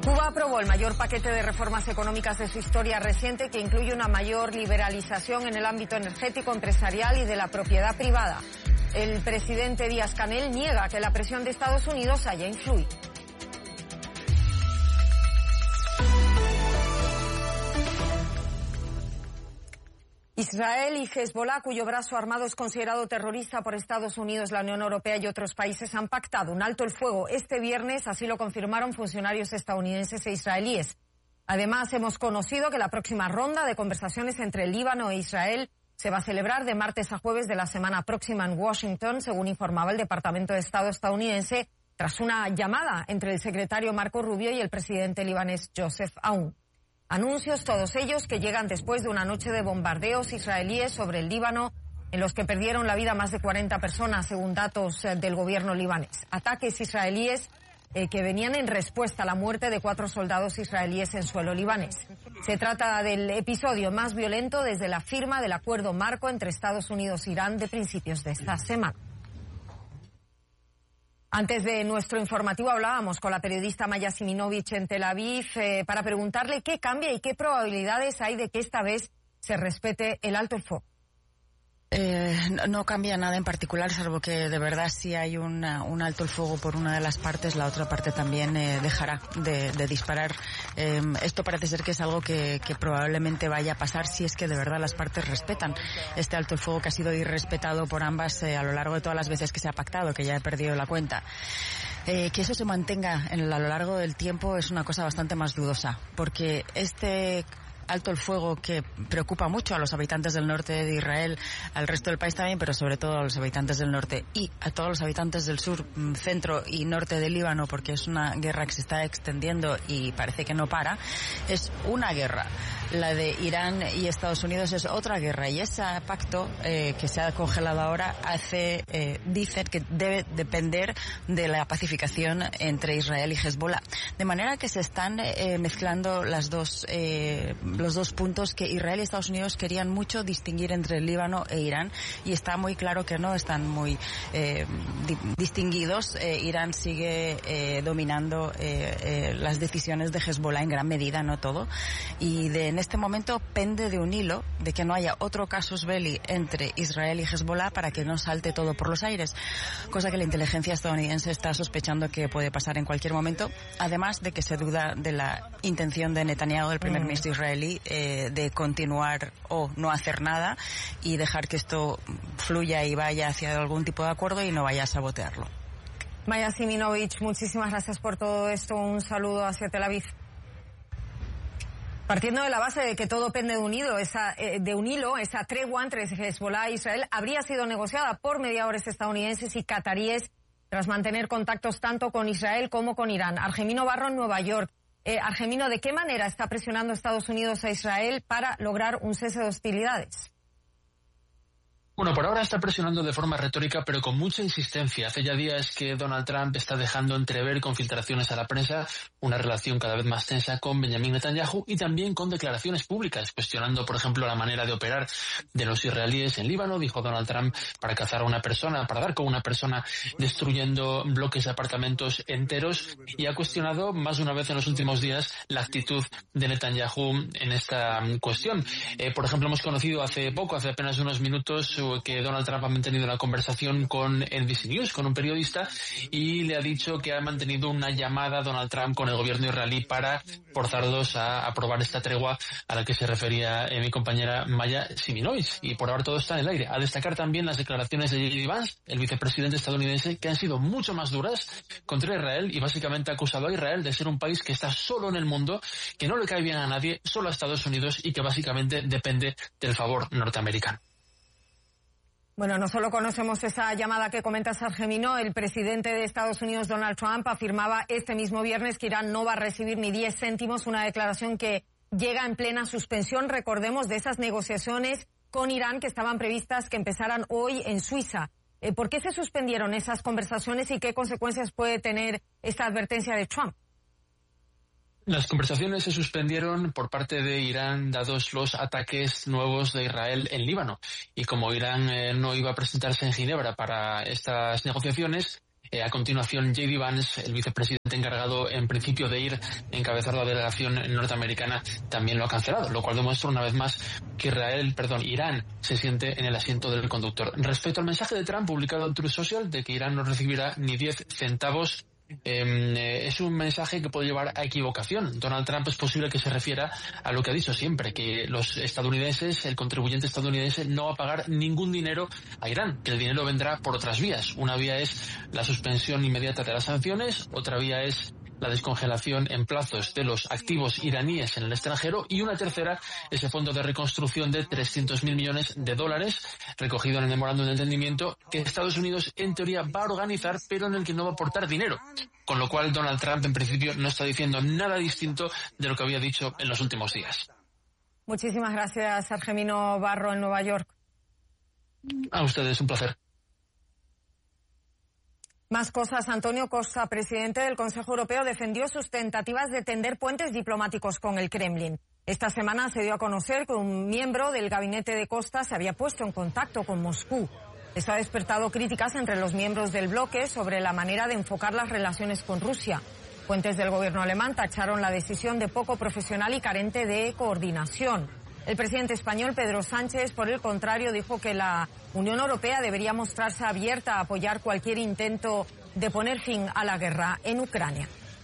Cuba aprobó el mayor paquete de reformas económicas de su historia reciente, que incluye una mayor liberalización en el ámbito energético, empresarial y de la propiedad privada. El presidente Díaz-Canel niega que la presión de Estados Unidos haya influido. Israel y Hezbollah, cuyo brazo armado es considerado terrorista por Estados Unidos, la Unión Europea y otros países, han pactado un alto el fuego este viernes, así lo confirmaron funcionarios estadounidenses e israelíes. Además, hemos conocido que la próxima ronda de conversaciones entre el Líbano e Israel se va a celebrar de martes a jueves de la semana próxima en Washington, según informaba el Departamento de Estado estadounidense, tras una llamada entre el secretario Marco Rubio y el presidente libanés Joseph Aoun. Anuncios, todos ellos, que llegan después de una noche de bombardeos israelíes sobre el Líbano, en los que perdieron la vida más de 40 personas, según datos del gobierno libanés. Ataques israelíes que venían en respuesta a la muerte de 4 soldados israelíes en suelo libanés. Se trata del episodio más violento desde la firma del acuerdo marco entre Estados Unidos e Irán de principios de esta semana. Antes de nuestro informativo hablábamos con la periodista Maya Siminovich en Tel Aviv para preguntarle qué cambia y qué probabilidades hay de que esta vez se respete el alto el fuego. No cambia nada en particular, salvo que de verdad si hay un alto el fuego por una de las partes, la otra parte también dejará de disparar. Esto parece ser que es algo que probablemente vaya a pasar si es que de verdad las partes respetan este alto el fuego, que ha sido irrespetado por ambas a lo largo de todas las veces que se ha pactado, que ya he perdido la cuenta. Que eso se mantenga a lo largo del tiempo es una cosa bastante más dudosa, porque este alto el fuego, que preocupa mucho a los habitantes del norte de Israel, al resto del país también, pero sobre todo a los habitantes del norte y a todos los habitantes del sur, centro y norte del Líbano, porque es una guerra que se está extendiendo y parece que no para. Es una guerra. La de Irán y Estados Unidos es otra guerra, y ese pacto que se ha congelado ahora dice que debe depender de la pacificación entre Israel y Hezbollah. De manera que se están mezclando los dos puntos que Israel y Estados Unidos querían mucho distinguir entre el Líbano e Irán, y está muy claro que no están muy distinguidos. Irán sigue dominando las decisiones de Hezbollah en gran medida, no todo, y en este momento pende de un hilo de que no haya otro casus belli entre Israel y Hezbollah para que no salte todo por los aires, cosa que la inteligencia estadounidense está sospechando que puede pasar en cualquier momento, además de que se duda de la intención de Netanyahu, el primer ministro israelí, de continuar o no hacer nada y dejar que esto fluya y vaya hacia algún tipo de acuerdo y no vaya a sabotearlo. Maya Siminovich, muchísimas gracias por todo esto. Un saludo hacia Tel Aviv. Partiendo de la base de que todo pende de un hilo, esa tregua entre Hezbollah e Israel habría sido negociada por mediadores estadounidenses y cataríes tras mantener contactos tanto con Israel como con Irán. Argemino Barro en Nueva York. Argemino, ¿de qué manera está presionando Estados Unidos a Israel para lograr un cese de hostilidades? Bueno, por ahora está presionando de forma retórica, pero con mucha insistencia. Hace ya días que Donald Trump está dejando entrever con filtraciones a la prensa una relación cada vez más tensa con Benjamin Netanyahu, y también con declaraciones públicas, cuestionando, por ejemplo, la manera de operar de los israelíes en Líbano. Dijo Donald Trump para cazar a una persona, para dar con una persona, destruyendo bloques de apartamentos enteros, y ha cuestionado más de una vez en los últimos días la actitud de Netanyahu en esta cuestión. Por ejemplo, hemos conocido hace apenas unos minutos, que Donald Trump ha mantenido una conversación con NBC News, con un periodista, y le ha dicho que ha mantenido una llamada Donald Trump con el gobierno israelí para forzarlos a aprobar esta tregua a la que se refería mi compañera Maya Siminovich. Y por ahora todo está en el aire. A destacar también las declaraciones de J.D. Vance, el vicepresidente estadounidense, que han sido mucho más duras contra Israel, y básicamente ha acusado a Israel de ser un país que está solo en el mundo, que no le cae bien a nadie, solo a Estados Unidos, y que básicamente depende del favor norteamericano. Bueno, no solo conocemos esa llamada que comentas, Argemino. El presidente de Estados Unidos, Donald Trump, afirmaba este mismo viernes que Irán no va a recibir ni 10 céntimos, una declaración que llega en plena suspensión, recordemos, de esas negociaciones con Irán que estaban previstas que empezaran hoy en Suiza. ¿Por qué se suspendieron esas conversaciones y qué consecuencias puede tener esta advertencia de Trump? Las conversaciones se suspendieron por parte de Irán, dados los ataques nuevos de Israel en Líbano. Y como Irán no iba a presentarse en Ginebra para estas negociaciones, A continuación, J.D. Vance, el vicepresidente encargado en principio de ir a encabezar la delegación norteamericana, también lo ha cancelado, lo cual demuestra una vez más que Irán se siente en el asiento del conductor. Respecto al mensaje de Trump publicado en Truth Social de que Irán no recibirá ni 10 centavos, es un mensaje que puede llevar a equivocación. Donald Trump es posible que se refiera a lo que ha dicho siempre, que los estadounidenses, el contribuyente estadounidense, no va a pagar ningún dinero a Irán, que el dinero vendrá por otras vías. Una vía es la suspensión inmediata de las sanciones, otra vía es la descongelación en plazos de los activos iraníes en el extranjero, y una tercera, ese fondo de reconstrucción de $300.000 millones recogido en el memorándum de entendimiento que Estados Unidos en teoría va a organizar, pero en el que no va a aportar dinero. Con lo cual Donald Trump en principio no está diciendo nada distinto de lo que había dicho en los últimos días. Muchísimas gracias, Argemino Barro en Nueva York. A ustedes, un placer. Más cosas. Antonio Costa, presidente del Consejo Europeo, defendió sus tentativas de tender puentes diplomáticos con el Kremlin. Esta semana se dio a conocer que un miembro del gabinete de Costa se había puesto en contacto con Moscú. Esto ha despertado críticas entre los miembros del bloque sobre la manera de enfocar las relaciones con Rusia. Fuentes del gobierno alemán tacharon la decisión de poco profesional y carente de coordinación. El presidente español, Pedro Sánchez, por el contrario, dijo que la Unión Europea debería mostrarse abierta a apoyar cualquier intento de poner fin a la guerra en Ucrania.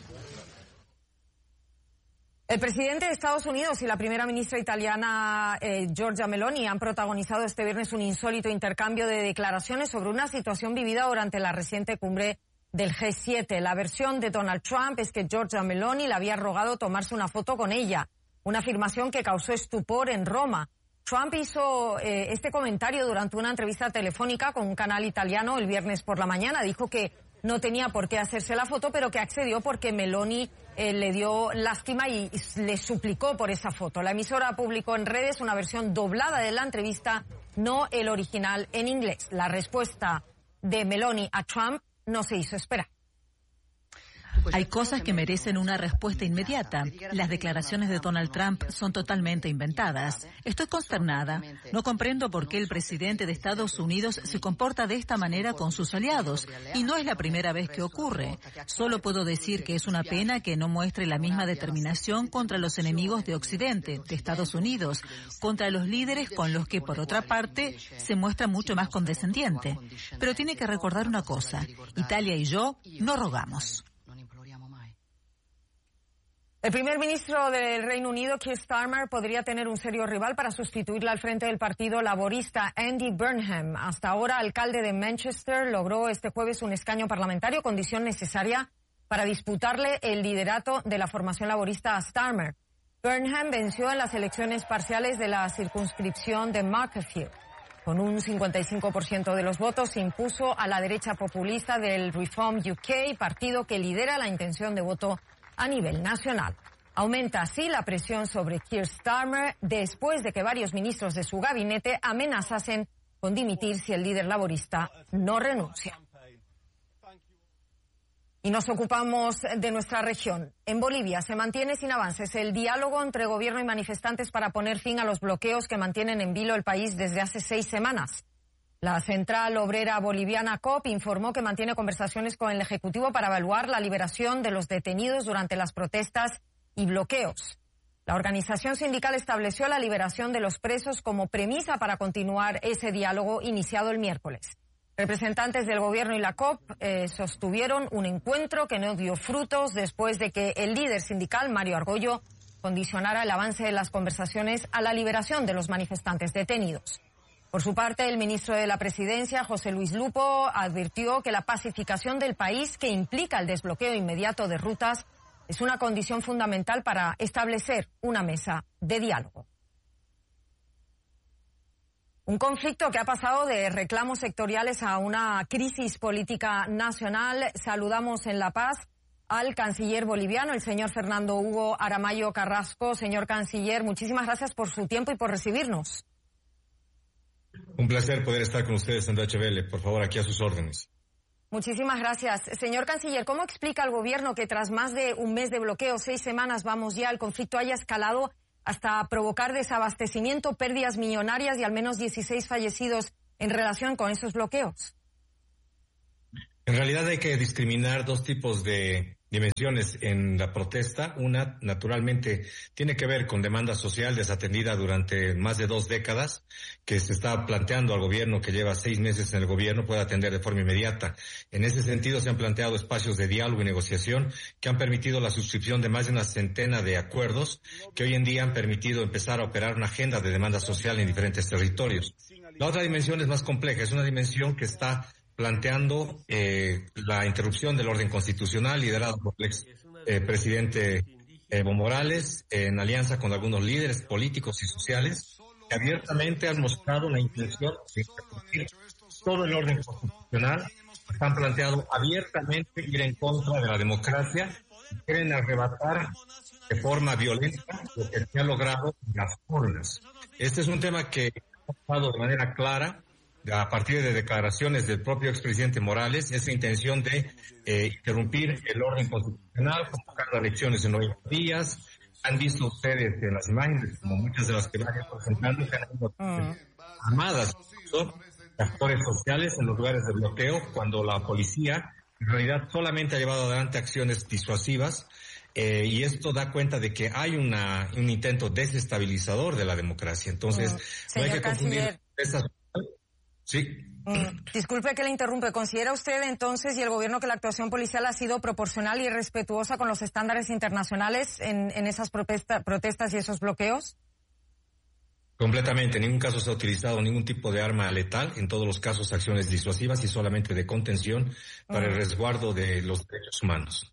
El presidente de Estados Unidos y la primera ministra italiana, Giorgia Meloni, han protagonizado este viernes un insólito intercambio de declaraciones sobre una situación vivida durante la reciente cumbre del G7. La versión de Donald Trump es que Giorgia Meloni le había rogado tomarse una foto con ella, una afirmación que causó estupor en Roma. Trump hizo este comentario durante una entrevista telefónica con un canal italiano el viernes por la mañana. Dijo que no tenía por qué hacerse la foto, pero que accedió porque Meloni le dio lástima y le suplicó por esa foto. La emisora publicó en redes una versión doblada de la entrevista, no el original en inglés. La respuesta de Meloni a Trump no se hizo esperar. Hay cosas que merecen una respuesta inmediata. Las declaraciones de Donald Trump son totalmente inventadas. Estoy consternada. No comprendo por qué el presidente de Estados Unidos se comporta de esta manera con sus aliados. Y no es la primera vez que ocurre. Solo puedo decir que es una pena que no muestre la misma determinación contra los enemigos de Occidente, de Estados Unidos, contra los líderes con los que, por otra parte, se muestra mucho más condescendiente. Pero tiene que recordar una cosa. Italia y yo no rogamos. El primer ministro del Reino Unido, Keir Starmer, podría tener un serio rival para sustituirle al frente del Partido Laborista, Andy Burnham. Hasta ahora, alcalde de Manchester, logró este jueves un escaño parlamentario, condición necesaria para disputarle el liderato de la formación laborista a Starmer. Burnham venció en las elecciones parciales de la circunscripción de Macclesfield. Con un 55% de los votos, se impuso a la derecha populista del Reform UK, partido que lidera la intención de voto a nivel nacional. Aumenta así la presión sobre Keir Starmer después de que varios ministros de su gabinete amenazasen con dimitir si el líder laborista no renuncia. Y nos ocupamos de nuestra región. En Bolivia se mantiene sin avances el diálogo entre gobierno y manifestantes para poner fin a los bloqueos que mantienen en vilo el país desde hace 6 semanas. La Central Obrera Boliviana COP informó que mantiene conversaciones con el Ejecutivo para evaluar la liberación de los detenidos durante las protestas y bloqueos. La organización sindical estableció la liberación de los presos como premisa para continuar ese diálogo iniciado el miércoles. Representantes del gobierno y la COP sostuvieron un encuentro que no dio frutos después de que el líder sindical, Mario Argollo, condicionara el avance de las conversaciones a la liberación de los manifestantes detenidos. Por su parte, el ministro de la Presidencia, José Luis Lupo, advirtió que la pacificación del país, que implica el desbloqueo inmediato de rutas, es una condición fundamental para establecer una mesa de diálogo. Un conflicto que ha pasado de reclamos sectoriales a una crisis política nacional. Saludamos en La Paz al canciller boliviano, el señor Fernando Hugo Aramayo Carrasco. Señor canciller, muchísimas gracias por su tiempo y por recibirnos. Un placer poder estar con ustedes en Deutsche Welle. Por favor, aquí a sus órdenes. Muchísimas gracias. Señor canciller, ¿cómo explica al gobierno que tras más de un mes de bloqueo, 6 semanas vamos ya, el conflicto haya escalado hasta provocar desabastecimiento, pérdidas millonarias y al menos 16 fallecidos en relación con esos bloqueos? En realidad hay que discriminar dos tipos de dimensiones en la protesta. Una, naturalmente, tiene que ver con demanda social desatendida durante más de 2 décadas, que se está planteando al gobierno, que lleva 6 meses en el gobierno, puede atender de forma inmediata. En ese sentido, se han planteado espacios de diálogo y negociación que han permitido la suscripción de más de una centena de acuerdos que hoy en día han permitido empezar a operar una agenda de demanda social en diferentes territorios. La otra dimensión es más compleja, es una dimensión que está planteando la interrupción del orden constitucional liderado por el ex presidente Evo Morales en alianza con algunos líderes políticos y sociales que abiertamente han mostrado la intención de interrumpir todo el orden constitucional. Han planteado abiertamente ir en contra de la democracia, quieren arrebatar de forma violenta lo que se ha logrado en las urnas. Este es un tema que ha pasado de manera clara a partir de declaraciones del propio expresidente Morales, esa intención de interrumpir el orden constitucional, convocando elecciones en 90 días. Han visto ustedes en las imágenes, como muchas de las que van presentando, que han habido armadas, actores sociales en los lugares de bloqueo, cuando la policía en realidad solamente ha llevado adelante acciones disuasivas, y esto da cuenta de que hay un intento desestabilizador de la democracia. Entonces, no hay que confundir estas. Sí. Disculpe que le interrumpe. ¿Considera usted entonces y el gobierno que la actuación policial ha sido proporcional y respetuosa con los estándares internacionales en esas protestas y esos bloqueos? Completamente. En ningún caso se ha utilizado ningún tipo de arma letal. En todos los casos, acciones disuasivas y solamente de contención para el resguardo de los derechos humanos.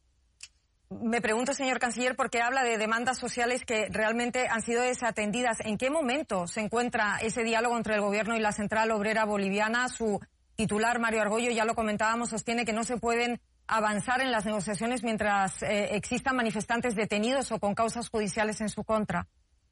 Me pregunto, señor canciller, porque habla de demandas sociales que realmente han sido desatendidas. ¿En qué momento se encuentra ese diálogo entre el gobierno y la Central Obrera Boliviana? Su titular, Mario Argüello, ya lo comentábamos, sostiene que no se pueden avanzar en las negociaciones mientras existan manifestantes detenidos o con causas judiciales en su contra.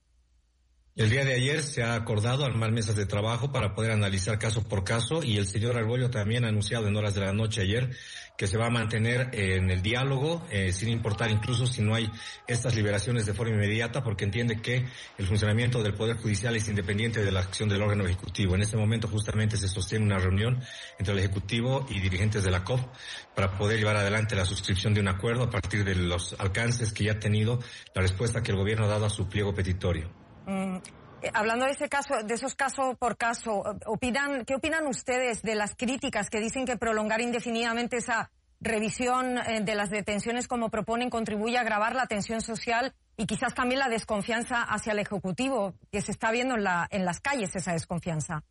El día de ayer se ha acordado armar mesas de trabajo para poder analizar caso por caso, y el señor Argüello también ha anunciado en horas de la noche ayer que se va a mantener en el diálogo, sin importar incluso si no hay estas liberaciones de forma inmediata, porque entiende que el funcionamiento del Poder Judicial es independiente de la acción del órgano ejecutivo. En este momento justamente se sostiene una reunión entre el Ejecutivo y dirigentes de la COP para poder llevar adelante la suscripción de un acuerdo a partir de los alcances que ya ha tenido la respuesta que el gobierno ha dado a su pliego petitorio. Hablando de ese caso, de esos caso por caso, ¿qué opinan ustedes de las críticas que dicen que prolongar indefinidamente esa revisión de las detenciones como proponen contribuye a agravar la tensión social y quizás también la desconfianza hacia el Ejecutivo, que se está viendo en las calles esa desconfianza?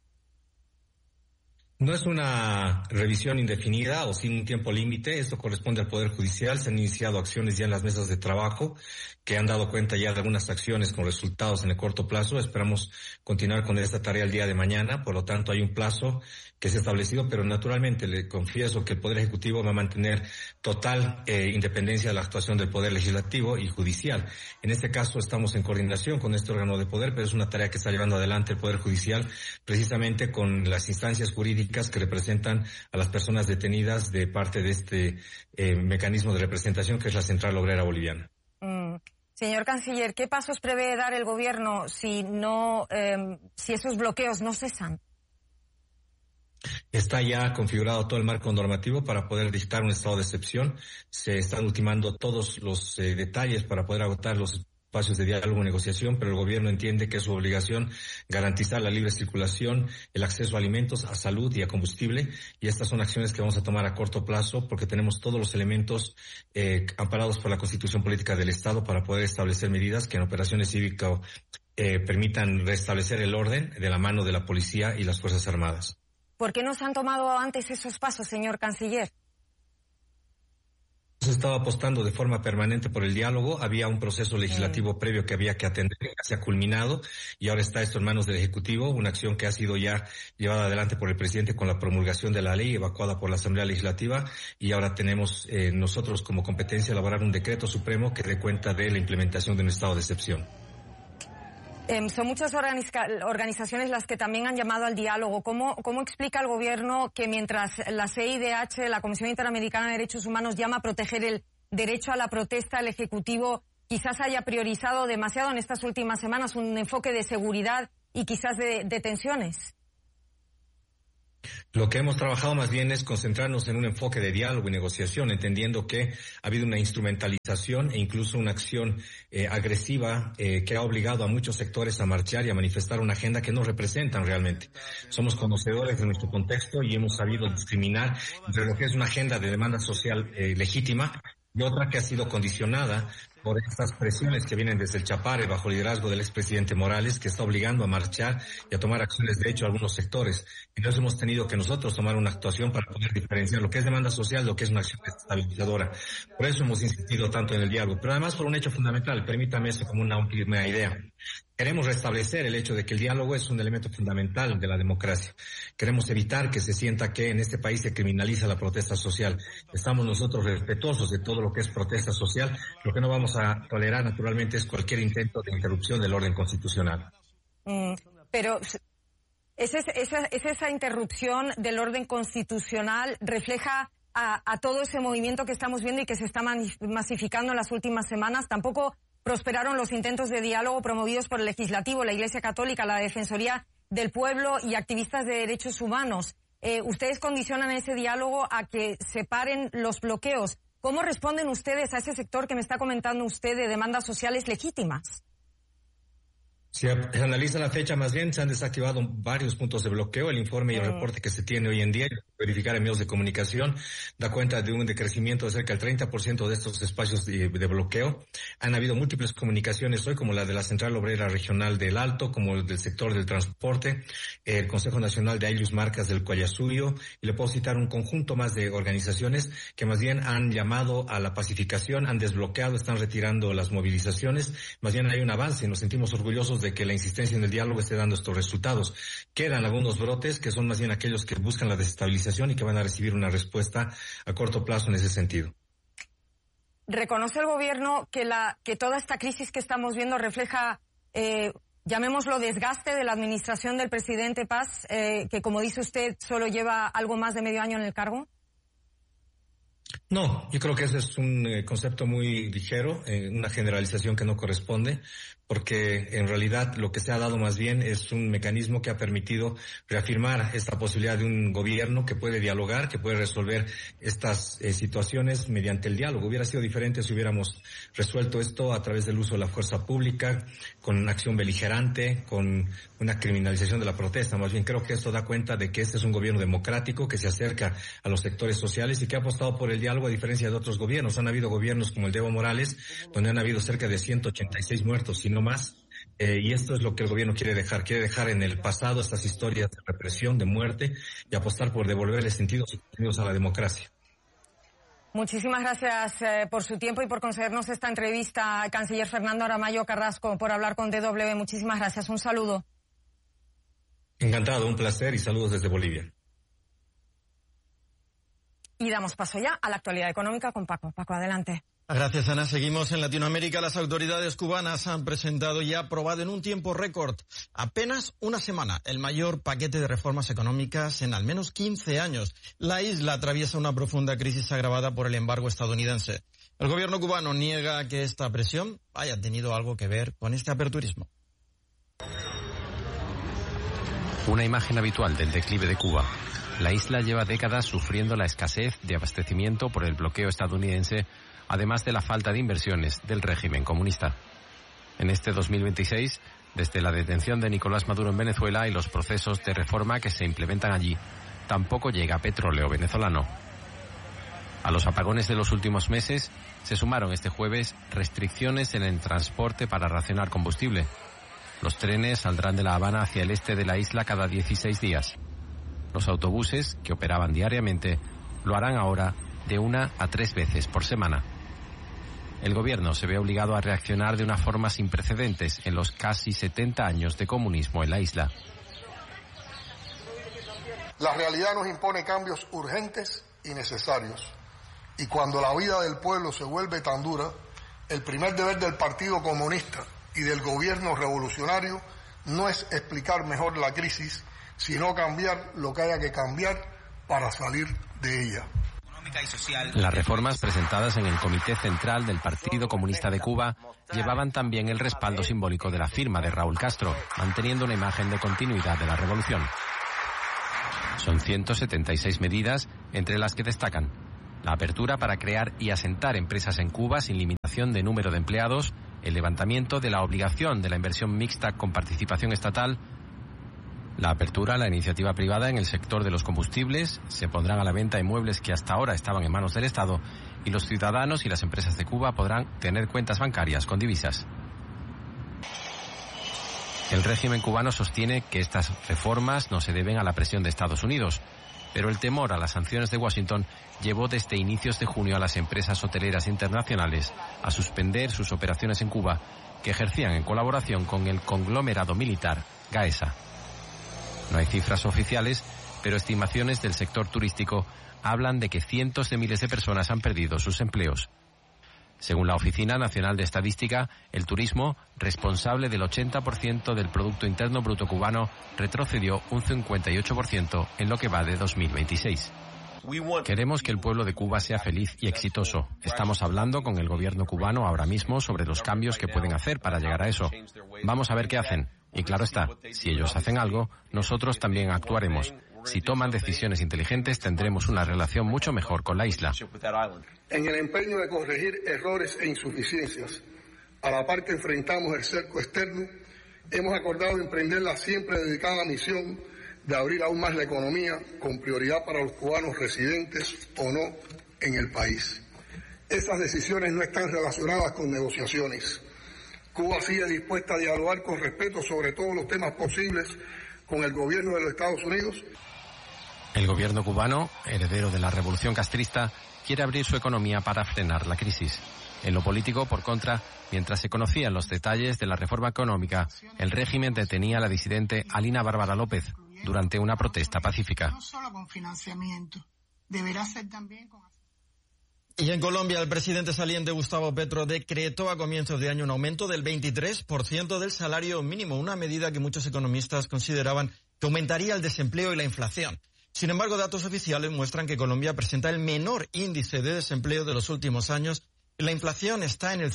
No es una revisión indefinida o sin un tiempo límite, esto corresponde al Poder Judicial. Se han iniciado acciones ya en las mesas de trabajo que han dado cuenta ya de algunas acciones con resultados en el corto plazo. Esperamos continuar con esta tarea el día de mañana, por lo tanto hay un plazo que se ha establecido, pero naturalmente le confieso que el Poder Ejecutivo va a mantener total independencia de la actuación del Poder Legislativo y Judicial. En este caso estamos en coordinación con este órgano de poder, pero es una tarea que está llevando adelante el Poder Judicial precisamente con las instancias jurídicas que representan a las personas detenidas de parte de este mecanismo de representación que es la Central Obrera Boliviana. Señor canciller, ¿qué pasos prevé dar el gobierno si esos bloqueos no cesan? Está ya configurado todo el marco normativo para poder dictar un estado de excepción. Se están ultimando todos los detalles para poder agotar los espacios de diálogo y negociación, pero el gobierno entiende que es su obligación garantizar la libre circulación, el acceso a alimentos, a salud y a combustible, y estas son acciones que vamos a tomar a corto plazo porque tenemos todos los elementos amparados por la Constitución Política del Estado para poder establecer medidas que en operaciones cívicas permitan restablecer el orden de la mano de la policía y las Fuerzas Armadas. ¿Por qué no se han tomado antes esos pasos, señor canciller? Se estaba apostando de forma permanente por el diálogo. Había un proceso legislativo previo que había que atender, que se ha culminado, y ahora está esto en manos del Ejecutivo, una acción que ha sido ya llevada adelante por el presidente con la promulgación de la ley, evacuada por la Asamblea Legislativa, y ahora tenemos nosotros como competencia elaborar un decreto supremo que dé cuenta de la implementación de un estado de excepción. Son muchas organizaciones las que también han llamado al diálogo. ¿Cómo explica el gobierno que mientras la CIDH, la Comisión Interamericana de Derechos Humanos, llama a proteger el derecho a la protesta, el Ejecutivo quizás haya priorizado demasiado en estas últimas semanas un enfoque de seguridad y quizás de detenciones? Lo que hemos trabajado más bien es concentrarnos en un enfoque de diálogo y negociación, entendiendo que ha habido una instrumentalización e incluso una acción agresiva que ha obligado a muchos sectores a marchar y a manifestar una agenda que no representan realmente. Somos conocedores de nuestro contexto y hemos sabido discriminar entre lo que es una agenda de demanda social legítima y otra que ha sido condicionada por estas presiones que vienen desde el Chapare bajo el liderazgo del expresidente Morales, que está obligando a marchar y a tomar acciones de hecho a algunos sectores. Entonces hemos tenido que nosotros tomar una actuación para poder diferenciar lo que es demanda social, lo que es una acción estabilizadora. Por eso hemos insistido tanto en el diálogo, pero además por un hecho fundamental, permítame eso como una última idea. Queremos restablecer el hecho de que el diálogo es un elemento fundamental de la democracia. Queremos evitar que se sienta que en este país se criminaliza la protesta social. Estamos nosotros respetuosos de todo lo que es protesta social. Lo que no vamos a tolerar naturalmente es cualquier intento de interrupción del orden constitucional. Pero esa interrupción del orden constitucional refleja a todo ese movimiento que estamos viendo y que se está masificando en las últimas semanas. Tampoco prosperaron los intentos de diálogo promovidos por el Legislativo, la Iglesia Católica, la Defensoría del Pueblo y activistas de derechos humanos. Ustedes condicionan ese diálogo a que se paren los bloqueos. ¿Cómo responden ustedes a ese sector que me está comentando usted de demandas sociales legítimas? Si se analiza la fecha, más bien se han desactivado varios puntos de bloqueo. El informe y el reporte que se tiene hoy en día, verificar en medios de comunicación, da cuenta de un decrecimiento de cerca del 30% de estos espacios de bloqueo. Han habido múltiples comunicaciones hoy, como la de la Central Obrera Regional del Alto, como el del sector del transporte, el Consejo Nacional de Aylus Marcas del Collasuyo, y le puedo citar un conjunto más de organizaciones que más bien han llamado a la pacificación, han desbloqueado, están retirando las movilizaciones. Más bien hay un avance, nos sentimos orgullosos de que la insistencia en el diálogo esté dando estos resultados. Quedan algunos brotes que son más bien aquellos que buscan la desestabilización y que van a recibir una respuesta a corto plazo en ese sentido. ¿Reconoce el gobierno que toda esta crisis que estamos viendo refleja, llamémoslo, desgaste de la administración del presidente Paz, que como dice usted solo lleva algo más de medio año en el cargo? No, yo creo que ese es un concepto muy ligero, una generalización que no corresponde, porque en realidad lo que se ha dado más bien es un mecanismo que ha permitido reafirmar esta posibilidad de un gobierno que puede dialogar, que puede resolver estas situaciones mediante el diálogo. Hubiera sido diferente si hubiéramos resuelto esto a través del uso de la fuerza pública, con una acción beligerante, con una criminalización de la protesta. Más bien creo que esto da cuenta de que este es un gobierno democrático que se acerca a los sectores sociales y que ha apostado por el diálogo a diferencia de otros gobiernos. Han habido gobiernos como el de Evo Morales, donde han habido cerca de 186 muertos, si no más. Y esto es lo que el gobierno quiere dejar en el pasado estas historias de represión, de muerte, y apostar por devolverle sentidos y contenidos a la democracia. Muchísimas gracias por su tiempo y por concedernos esta entrevista, canciller Fernando Aramayo Carrasco, por hablar con DW. Muchísimas gracias. Un saludo. Encantado, un placer y saludos desde Bolivia. Y damos paso ya a la actualidad económica con Paco. Paco, adelante. Gracias, Ana. Seguimos en Latinoamérica. Las autoridades cubanas han presentado y aprobado en un tiempo récord, apenas una semana, el mayor paquete de reformas económicas en al menos 15 años. La isla atraviesa una profunda crisis agravada por el embargo estadounidense. El gobierno cubano niega que esta presión haya tenido algo que ver con este aperturismo. Una imagen habitual del declive de Cuba. La isla lleva décadas sufriendo la escasez de abastecimiento por el bloqueo estadounidense, además de la falta de inversiones del régimen comunista. En este 2026, desde la detención de Nicolás Maduro en Venezuela y los procesos de reforma que se implementan allí, tampoco llega petróleo venezolano. A los apagones de los últimos meses se sumaron este jueves restricciones en el transporte para racionar combustible. Los trenes saldrán de La Habana hacia el este de la isla cada 16 días. Los autobuses, que operaban diariamente, lo harán ahora de 1 a 3 veces por semana. El gobierno se ve obligado a reaccionar de una forma sin precedentes en los casi 70 años de comunismo en la isla. La realidad nos impone cambios urgentes y necesarios. Y cuando la vida del pueblo se vuelve tan dura, el primer deber del Partido Comunista y del gobierno revolucionario no es explicar mejor la crisis, sino cambiar lo que haya que cambiar para salir de ella. Las reformas presentadas en el Comité Central del Partido Comunista de Cuba llevaban también el respaldo simbólico de la firma de Raúl Castro, manteniendo una imagen de continuidad de la revolución. Son 176 medidas, entre las que destacan la apertura para crear y asentar empresas en Cuba sin limitación de número de empleados, el levantamiento de la obligación de la inversión mixta con participación estatal, la apertura a la iniciativa privada en el sector de los combustibles, se pondrán a la venta inmuebles que hasta ahora estaban en manos del Estado y los ciudadanos y las empresas de Cuba podrán tener cuentas bancarias con divisas. El régimen cubano sostiene que estas reformas no se deben a la presión de Estados Unidos, pero el temor a las sanciones de Washington llevó desde inicios de junio a las empresas hoteleras internacionales a suspender sus operaciones en Cuba, que ejercían en colaboración con el conglomerado militar Gaesa. No hay cifras oficiales, pero estimaciones del sector turístico hablan de que cientos de miles de personas han perdido sus empleos. Según la Oficina Nacional de Estadística, el turismo, responsable del 80% del Producto Interno Bruto cubano, retrocedió un 58% en lo que va de 2026. Queremos que el pueblo de Cuba sea feliz y exitoso. Estamos hablando con el gobierno cubano ahora mismo sobre los cambios que pueden hacer para llegar a eso. Vamos a ver qué hacen. Y claro está, si ellos hacen algo, nosotros también actuaremos. Si toman decisiones inteligentes, tendremos una relación mucho mejor con la isla. En el empeño de corregir errores e insuficiencias, a la par que enfrentamos el cerco externo, hemos acordado emprender la siempre dedicada misión de abrir aún más la economía, con prioridad para los cubanos residentes o no en el país. Esas decisiones no están relacionadas con negociaciones. Cuba sigue dispuesta a dialogar con respeto sobre todos los temas posibles con el gobierno de los Estados Unidos. El gobierno cubano, heredero de la revolución castrista, quiere abrir su economía para frenar la crisis. En lo político, por contra, mientras se conocían los detalles de la reforma económica, el régimen detenía a la disidente Alina Bárbara López durante una protesta pacífica. No solo con financiamiento, deberá ser también con... Y en Colombia, el presidente saliente Gustavo Petro decretó a comienzos de año un aumento del 23% del salario mínimo, una medida que muchos economistas consideraban que aumentaría el desempleo y la inflación. Sin embargo, datos oficiales muestran que Colombia presenta el menor índice de desempleo de los últimos años y la inflación está en el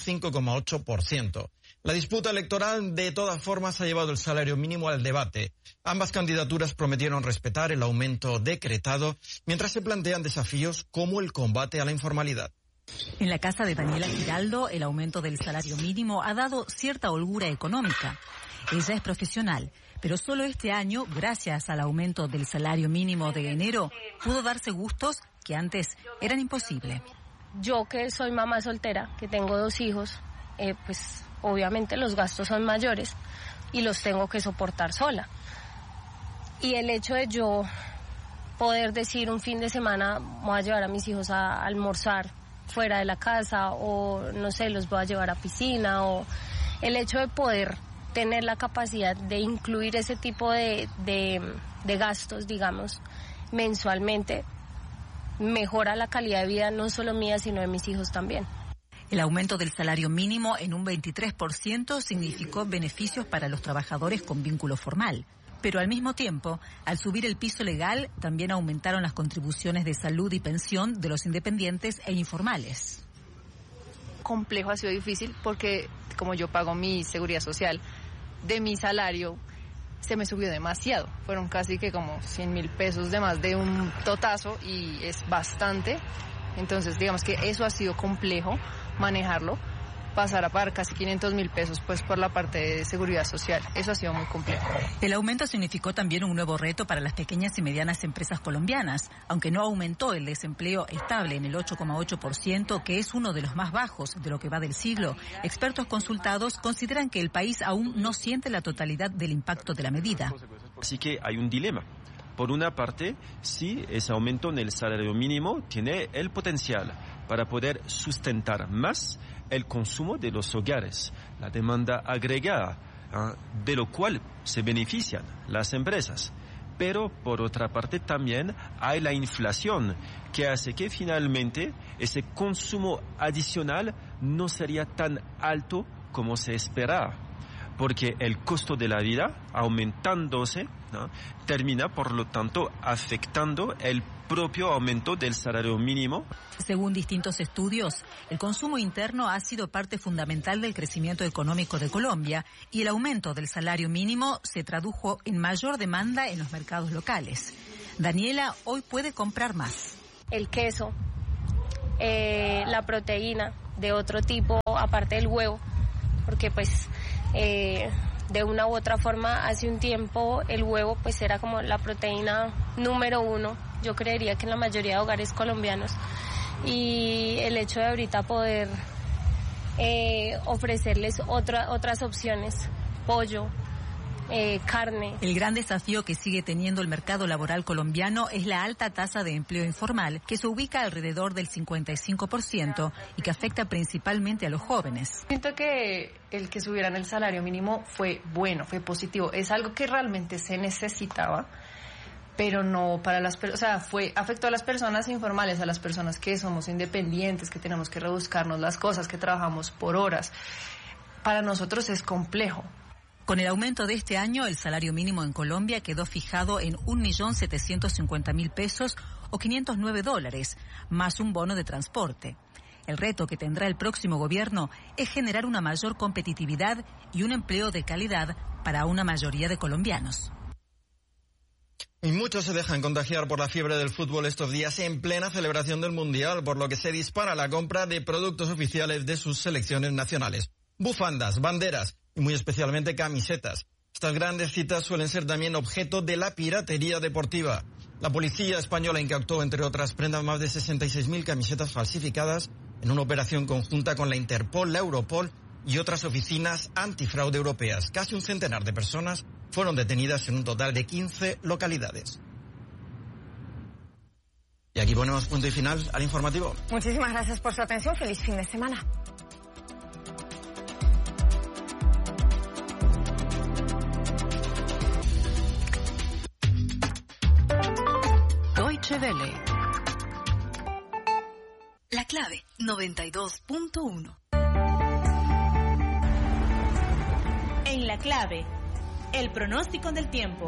5,8%. La disputa electoral, de todas formas, ha llevado el salario mínimo al debate. Ambas candidaturas prometieron respetar el aumento decretado, mientras se plantean desafíos como el combate a la informalidad. En la casa de Daniela Giraldo, el aumento del salario mínimo ha dado cierta holgura económica. Ella es profesional, pero solo este año, gracias al aumento del salario mínimo de enero, pudo darse gustos que antes eran imposibles. Yo, que soy mamá soltera, que tengo 2 hijos, pues obviamente los gastos son mayores y los tengo que soportar sola. Y el hecho de yo poder decir un fin de semana voy a llevar a mis hijos a almorzar fuera de la casa, o no sé, los voy a llevar a piscina, o el hecho de poder tener la capacidad de incluir ese tipo de gastos, digamos, mensualmente, mejora la calidad de vida no solo mía, sino de mis hijos también. El aumento del salario mínimo en un 23% significó beneficios para los trabajadores con vínculo formal. Pero al mismo tiempo, al subir el piso legal, también aumentaron las contribuciones de salud y pensión de los independientes e informales. Complejo, ha sido difícil porque como yo pago mi seguridad social, de mi salario se me subió demasiado. Fueron casi que como 100.000 pesos de más de un totazo y es bastante. Entonces digamos que eso ha sido complejo manejarlo. Pasar a pagar casi 500.000 pesos pues por la parte de seguridad social. Eso ha sido muy complejo. El aumento significó también un nuevo reto para las pequeñas y medianas empresas colombianas, aunque no aumentó el desempleo estable en el 8,8%, que es uno de los más bajos de lo que va del siglo. Expertos consultados consideran que el país aún no siente la totalidad del impacto de la medida. Así que hay un dilema. Por una parte, sí, ese aumento en el salario mínimo tiene el potencial para poder sustentar más el consumo de los hogares, la demanda agregada, de lo cual se benefician las empresas. Pero por otra parte también hay la inflación, que hace que finalmente ese consumo adicional no sería tan alto como se esperaba, porque el costo de la vida aumentándose, ¿no?, termina por lo tanto afectando el propio aumento del salario mínimo. Según distintos estudios, el consumo interno ha sido parte fundamental del crecimiento económico de Colombia y el aumento del salario mínimo se tradujo en mayor demanda en los mercados locales. Daniela hoy puede comprar más. El queso, la proteína de otro tipo, aparte del huevo, porque pues de una u otra forma hace un tiempo el huevo pues era como la proteína número 1, yo creería que en la mayoría de hogares colombianos, y el hecho de ahorita poder ofrecerles otras opciones, pollo, carne. El gran desafío que sigue teniendo el mercado laboral colombiano es la alta tasa de empleo informal, que se ubica alrededor del 55% y que afecta principalmente a los jóvenes. Siento que el que subieran el salario mínimo fue bueno, fue positivo, es algo que realmente se necesitaba, pero no para las personas, o sea, afectó a las personas informales, a las personas que somos independientes, que tenemos que rebuscarnos las cosas, que trabajamos por horas. Para nosotros es complejo. Con el aumento de este año, el salario mínimo en Colombia quedó fijado en 1.750.000 pesos o $509, más un bono de transporte. El reto que tendrá el próximo gobierno es generar una mayor competitividad y un empleo de calidad para una mayoría de colombianos. Y muchos se dejan contagiar por la fiebre del fútbol estos días en plena celebración del Mundial, por lo que se dispara la compra de productos oficiales de sus selecciones nacionales. Bufandas, banderas y muy especialmente camisetas. Estas grandes citas suelen ser también objeto de la piratería deportiva. La policía española incautó, entre otras prendas, más de 66.000 camisetas falsificadas en una operación conjunta con la Interpol, la Europol y otras oficinas antifraude europeas. Casi un centenar de personas fueron detenidas en un total de 15 localidades. Y aquí ponemos punto y final al informativo. Muchísimas gracias por su atención. Feliz fin de semana. Deutsche Welle. La clave 92.1. En la clave, el pronóstico del tiempo.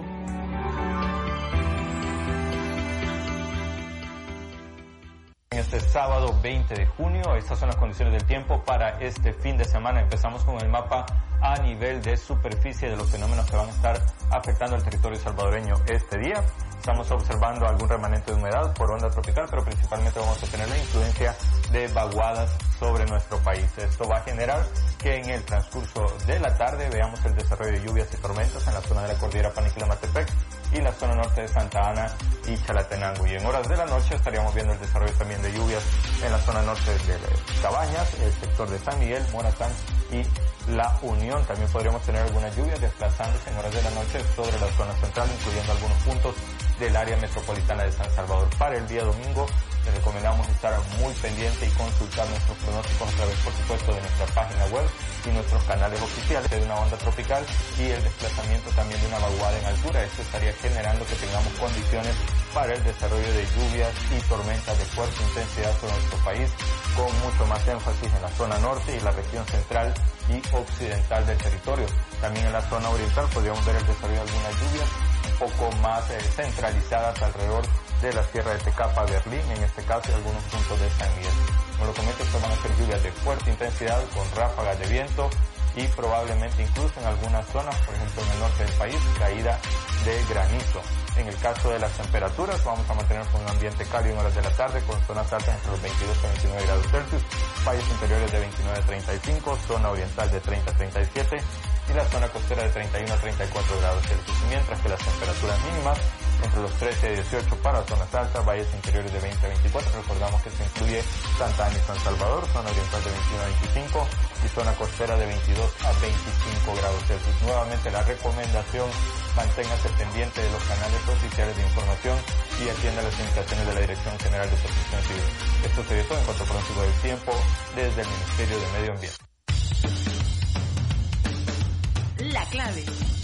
Este sábado 20 de junio, estas son las condiciones del tiempo para este fin de semana. Empezamos con el mapa a nivel de superficie de los fenómenos que van a estar afectando al territorio salvadoreño este día. Estamos observando algún remanente de humedad por onda tropical, pero principalmente vamos a tener la influencia de vaguadas sobre nuestro país. Esto va a generar que en el transcurso de la tarde veamos el desarrollo de lluvias y tormentas en la zona de la cordillera Paniquila-Matepec y la zona norte de Santa Ana y Chalatenango. Y en horas de la noche estaríamos viendo el desarrollo también de lluvias en la zona norte de Cabañas, el sector de San Miguel, Morazán y La Unión. También podríamos tener algunas lluvias desplazándose en horas de la noche sobre la zona central, incluyendo algunos puntos del área metropolitana de San Salvador. Para el día domingo les recomendamos estar muy pendiente y consultar nuestros pronósticos a través, por supuesto, de nuestra página web y nuestros canales oficiales de una onda tropical y el desplazamiento también de una vaguada en altura. Esto estaría generando que tengamos condiciones para el desarrollo de lluvias y tormentas de fuerte intensidad sobre nuestro país, con mucho más énfasis en la zona norte y la región central y occidental del territorio. También en la zona oriental podríamos ver el desarrollo de algunas lluvias un poco más centralizadas alrededor de la sierra de Tecapa, Berlín, en este caso, y algunos puntos de San Miguel. Como lo comento, estas van a ser lluvias de fuerte intensidad con ráfagas de viento y probablemente incluso en algunas zonas, por ejemplo en el norte del país, caída de granizo. En el caso de las temperaturas, vamos a mantener un ambiente cálido en horas de la tarde con zonas altas entre los 22 a 29 grados Celsius, valles interiores de 29 a 35, zona oriental de 30 a 37 y la zona costera de 31 a 34 grados Celsius, mientras que las temperaturas mínimas entre los 13 y 18 para zonas altas, valles interiores de 20 a 24, recordamos que se incluye Santa Ana y San Salvador, zona oriental de 21 a 25 y zona costera de 22 a 25 grados Celsius. Nuevamente la recomendación, manténgase pendiente de los canales oficiales de información y atienda las indicaciones de la Dirección General de Protección Civil. Esto sería todo en cuanto a pronóstico del tiempo desde el Ministerio de Medio Ambiente. La clave.